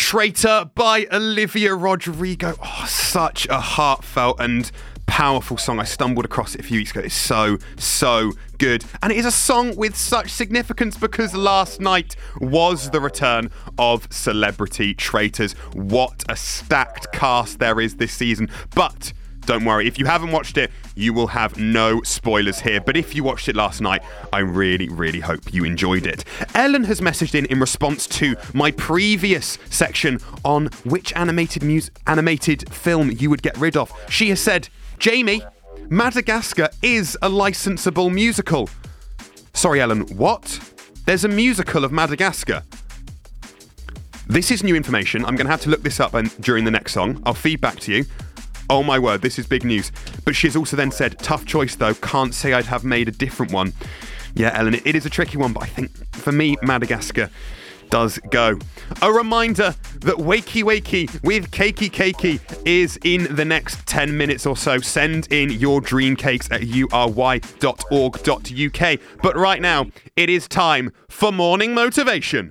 Traitor by Olivia Rodrigo. Oh, such a heartfelt and powerful song. I stumbled across it a few weeks ago. It's so good. And it is a song with such significance because last night was the return of Celebrity Traitors. What a stacked cast there is this season. But don't worry, if you haven't watched it, you will have no spoilers here. But if you watched it last night, I really hope you enjoyed it. Ellen has messaged in response to my previous section on which animated film you would get rid of. She has said, Jamie, Madagascar is a licensable musical. Sorry, Ellen, what? There's a musical of Madagascar. This is new information. I'm going to have to look this up during the next song. I'll feed back to you. Oh my word, this is big news. But she's also then said, tough choice though, can't say I'd have made a different one. Yeah, Ellen, it is a tricky one, but I think for me, Madagascar does go. A reminder that Wakey Wakey with Cakey Cakey is in the next 10 minutes or so. Send in your dream cakes at ury.org.uk. But right now, it is time for Morning Motivation.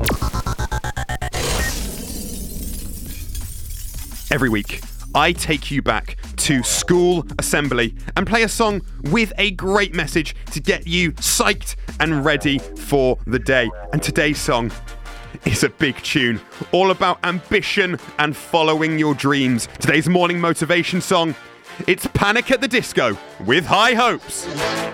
Every week, I take you back to school assembly and play a song with a great message to get you psyched and ready for the day. And today's song is a big tune, all about ambition and following your dreams. Today's morning motivation song, it's Panic at the Disco with High Hopes.